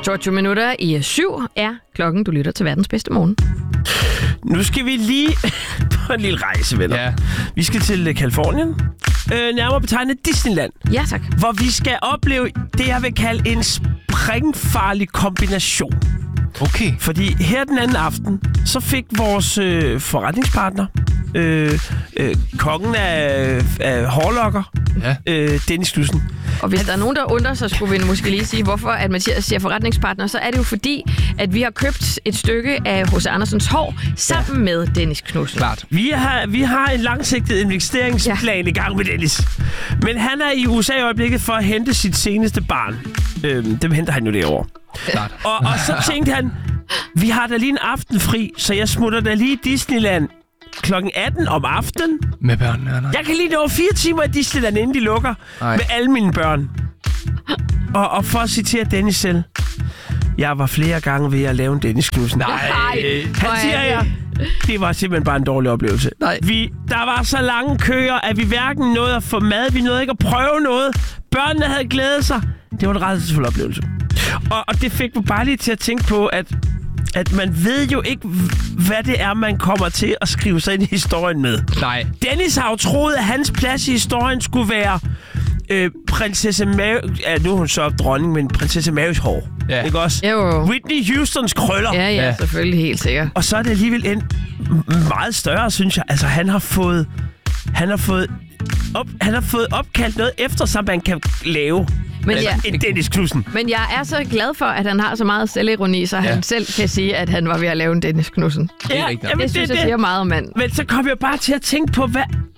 22 minutter i 7 er klokken. Du lytter til verdens bedste morgen. Nu skal vi lige på en lille rejse, venner. Ja. Vi skal til Californien. Nærmere betegnet Disneyland. Ja, tak. Hvor vi skal opleve det, jeg vil kalde en springfarlig kombination. Okay. Fordi her den anden aften, så fik vores forretningspartner, kongen af hårlokker, Dennis Knudsen. Og hvis der er nogen, der undrer sig, skulle vi måske lige sige, hvorfor at Mathias siger forretningspartner, så er det jo fordi, at vi har købt et stykke af H.C. Andersens hår sammen med Dennis Knudsen. Klart. Vi har en langsigtet investeringsplan i gang med Dennis. Men han er i USA i øjeblikket for at hente sit seneste barn. Dem henter han jo derovre. Klart. Og så tænkte han, vi har da lige en aften fri, så jeg smutter da lige i Disneyland klokken 18 om aftenen. Med børnene, eller? Jeg kan lige nå 4 timer i Disneyland, inden de lukker. Med alle mine børn. Og for at citere Dennis selv. Jeg var flere gange ved at lave en Dennis Knudsen. Nej. Han siger det var simpelthen bare en dårlig oplevelse. Nej. Der var så lange køer, at vi hverken nåede at få mad, vi nåede ikke at prøve noget. Børnene havde glædet sig. Det var en rædselsfuld oplevelse. Og det fik mig bare lige til at tænke på, at man ved jo ikke, hvad det er, man kommer til at skrive sig ind i historien med. Nej. Dennis har jo troet, at hans plads i historien skulle være prinsesse Mary... Ja, nu er hun så dronning, men prinsesse Marys hår. Ja. Ikke også? Jo. Whitney Houstons krøller. Ja, selvfølgelig, helt sikkert. Og så er det alligevel en meget større, synes jeg. Altså, han har fået opkaldt noget efter, som man kan lave. Men en Dennis Knudsen. Men jeg er så glad for, at han har så meget selvironi, så han selv kan sige, at han var ved at lave en Dennis Knudsen. Det er rigtigt. Det synes jeg siger meget om manden. Men så kom jeg bare til at tænke på,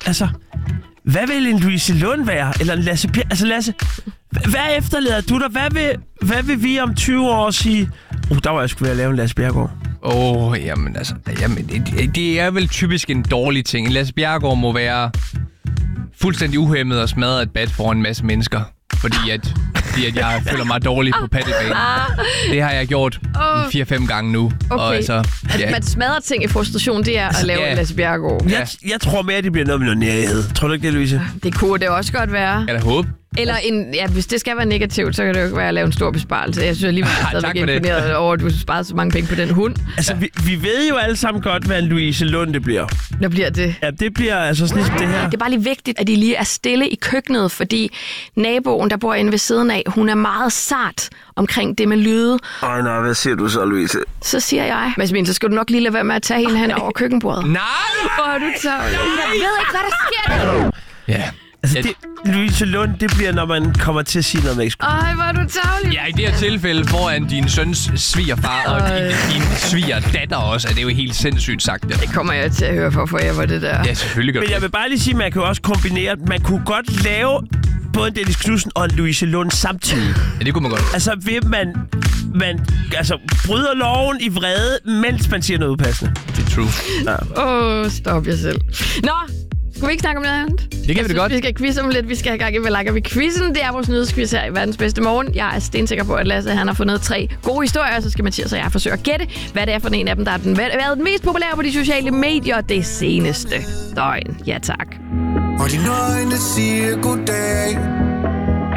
hvad vil en Louise Lund være? Eller en Lasse Bjerg? Altså Lasse, hvad efterlader du dig? Hvad vil vi om 20 år sige? Der var jeg sgu ved at lave en Lasse Bjergård. Jamen altså, det er vel typisk en dårlig ting. En Lasse Bjergård må være fuldstændig uhæmmet og smadret et bat foran en masse mennesker. Fordi at jeg føler mig dårlig på paddelbanen. Det har jeg gjort 4-5 gange nu. Okay. Og altså, man smadrer ting i frustration, det er at lave en Lasse Bjergård. Jeg tror mere, det bliver noget med noget nærhed. Tror du ikke det, Louise? Det kunne det også godt være. Jeg da håbe. Eller hvis det skal være negativt, så kan det jo ikke være at lave en stor besparelse. Jeg synes alligevel, at jeg er stadig imponeret over, at du sparer så mange penge på den hund. Altså, vi ved jo alle sammen godt, hvad en Louise Lund det bliver. Hvad bliver det? Ja, det bliver altså sådan det her. Det er bare lige vigtigt, at de lige er stille i køkkenet, fordi naboen, der bor inde ved siden af, hun er meget sart omkring det med lyde. Nej, hvad siger du så, Louise? Så siger jeg, Masmin, så skal du nok lige lade være med at tage hende hen over køkkenbordet. Nej! Hvor er du så? Jeg ved ikke, hvad der sker. Ja. Altså, Louise Lund, det bliver, når man kommer til at sige noget med ikke. Ej, hvor er du tavlig. Ja, i det her tilfælde foran din søns svigerfar og din svigerdatter også, er det jo helt sindssygt sagt. Det kommer jeg til at høre for forever, det der. Ja, selvfølgelig gør Men jeg vil bare lige sige, at man kan også kombinere, man kunne godt lave både en Dennis Knudsen og en Louise Lund samtidig. Ja, det kunne man godt. Altså, ved man bryder loven i vrede, mens man siger noget upassende. Det er true. Ja. Stop jer selv. Nå, skulle vi ikke snakke om noget andet? Det kan vi da godt. Vi skal quizze om lidt. Vi skal have gang i, hvad lakker vi quizzen. Det er vores nyhedsquiz her i verdens bedste morgen. Jeg er stensikker på, at Lasse han har fundet 3 gode historier, så skal Mathias og jeg forsøge at gætte, hvad det er for en af dem, der har været den mest populære på de sociale medier det seneste døgn. Ja, tak. Og de nøgne siger goddag.